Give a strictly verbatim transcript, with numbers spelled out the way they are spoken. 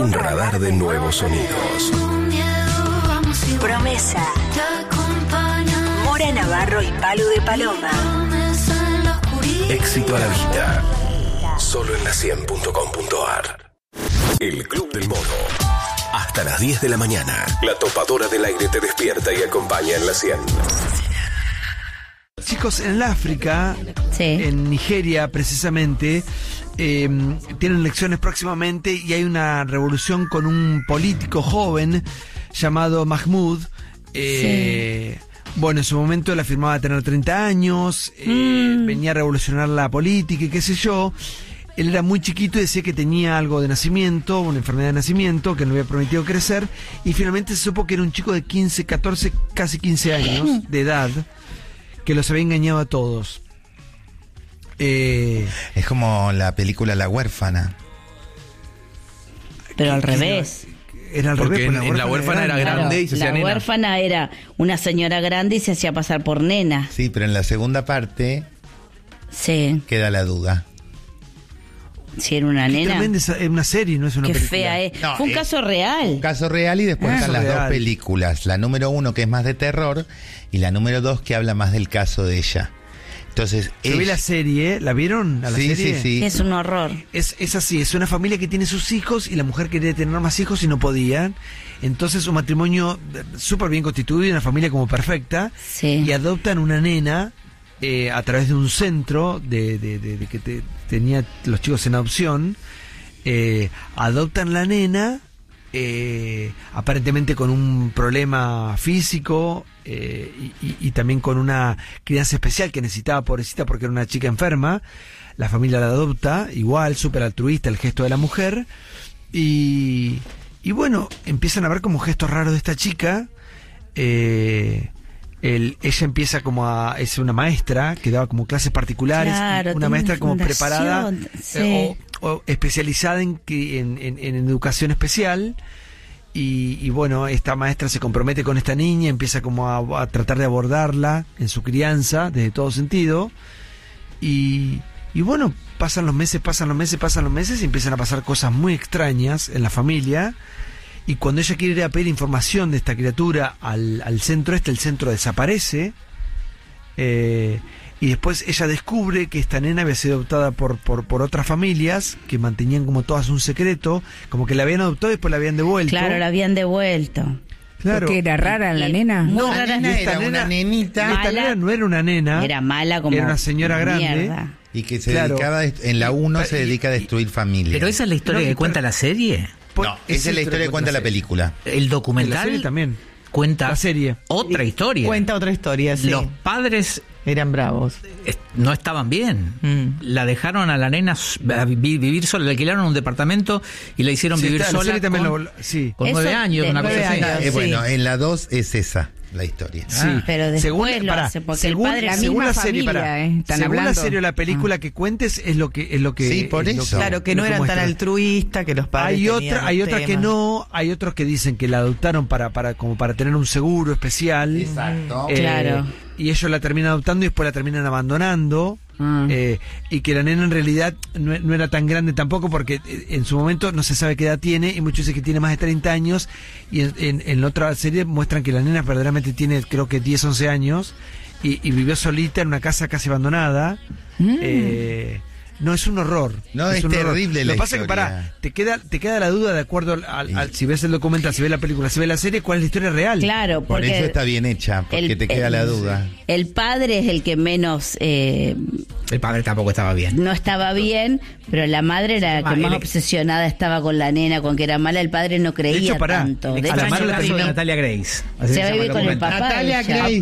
Un radar de nuevos sonidos. Promesa. Mora Navarro y Palu de Paloma. Éxito a la vista. Solo en la cien punto com punto ar. El Club del Mono. Hasta las diez de la mañana. La topadora del aire te despierta y acompaña en la cien. Chicos, en el África, Sí. en Nigeria precisamente, eh, tienen elecciones próximamente y hay una revolución con un político joven llamado Mahmoud. Eh, Bueno, en su momento él afirmaba tener treinta años, eh, Mm. venía a revolucionar la política y qué sé yo. Él era muy chiquito y decía que tenía algo de nacimiento, una enfermedad de nacimiento, que no le había permitido crecer. Y finalmente se supo que era un chico de quince, catorce, casi quince años de edad, que los había engañado a todos. Eh, Es como la película La Huérfana. Pero al que- que revés. Era al Porque revés. en- en La Huérfana era Claro, grande y se hacía la nena. huérfana era una señora grande y se hacía pasar por nena. Sí, pero en la segunda parte Sí, queda la duda. si era una Qué nena. tremenda esa- es una serie, no es una Qué película. fea es. No, Fue un es- caso real. Un caso real y después Ah. están las Real. dos películas. La número uno que es más de terror y la número dos que habla más del caso de ella. Entonces, Yo vi ella- la serie, ¿la vieron? ¿A la sí, serie? sí, sí. Es un horror. Es, es así, es una familia que tiene sus hijos y la mujer quería tener más hijos y no podían. Entonces un matrimonio eh, súper bien constituido, una familia como perfecta, Sí. y adoptan una nena eh, a través de un centro de, de, de- de que te- tenía los chicos en adopción. Eh, adoptan la nena, eh, aparentemente con un problema físico eh, y, y- y también con una crianza especial que necesitaba, pobrecita, porque era una chica enferma. La familia la adopta, igual, súper altruista el gesto de la mujer. Y, y bueno, empiezan a ver como gestos raros de esta chica. Eh, el- ella empieza como a... Es una maestra que daba como clases particulares. Claro, una tiene maestra una como fundación, preparada sí. eh, o, o especializada en, que- en, en- en educación especial. Y, y bueno, esta maestra se compromete con esta niña, empieza como a, a tratar de abordarla en su crianza, desde todo sentido. Y, y bueno, pasan los meses, pasan los meses, pasan los meses y empiezan a pasar cosas muy extrañas en la familia. Y cuando ella quiere ir a pedir información de esta criatura al, al centro este, el centro desaparece. Eh, y después ella descubre que esta nena había sido adoptada por, por, por otras familias que mantenían como todas un secreto, como que la habían adoptado y después la habían devuelto. Claro, la habían devuelto. Claro. Porque era rara la Y- nena. Muy La rara. nena Y esta era nena- una nenita Esta Mala. nena no era una nena. Era mala como Era una señora grande. mierda. y que se Claro. dedicaba, en la uno Y- se dedica a destruir familias. Pero esa es la historia No, que y- cuenta la serie. No, esa es la historia que cuenta la película. El En la documental serie también. cuenta La serie. otra historia. Cuenta otra historia, sí. Los padres Eran bravos. est- no estaban bien. Mm. La dejaron a la nena s- a vi- vivir sola, le alquilaron un departamento y la hicieron Sí, vivir está- la sola serie también con, lo- sí. con nueve Eso años, de una cosa nueve así. años. Eh, bueno, sí. en la dos es esa la historia. Sí, pero después según, lo pará, hace, porque según, el padre- La según misma la serie, familia, pará, eh, están según la hablando. serie o la película que cuentes es lo que es lo que Sí, por es lo eso. Claro, que no lo eran tan muestra. altruistas, que los padres Hay tenían otra, hay otra que temas. no, hay otros que dicen que la adoptaron para, para, como para tener un seguro especial. Exacto. Eh, Claro. Y ellos la terminan adoptando y después la terminan abandonando. Ah. Eh, y que la nena en realidad no, no era tan grande tampoco porque eh, en su momento no se sabe qué edad tiene y muchos dicen que tiene más de treinta años y en, en, en la otra serie muestran que la nena verdaderamente tiene creo que diez, once años y, y vivió solita en una casa casi abandonada. Mm. Eh, no, es un horror. No, es un horror. terrible Lo la que pasa es que historia. pará, te queda, te queda la duda de acuerdo al, al- al- si ves el documental, si ves la película, si ves la serie, cuál es la historia real. Claro, Por porque eso está bien hecha, porque el- te queda el- la duda. el padre es el que menos eh, El padre tampoco estaba bien. no estaba bien, pero la madre era la que Ah, más él- obsesionada estaba con la nena, con que era mala. El padre no creía hecho, pará, tanto. el De A hecho, la Extraño madre la caso terminó de- Natalia Grace. Así se se va a llama vivir el con el documental. papá. Natalia ella. Grace.